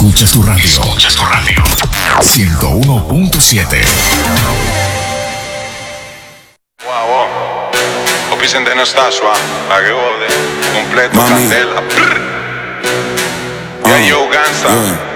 Escuchas tu radio. Escuchas tu radio. 101.7. Wow. Opicente non sta su, la che ode. Completo, Mami. candela. Yeah, yo, gangsta. Yeah.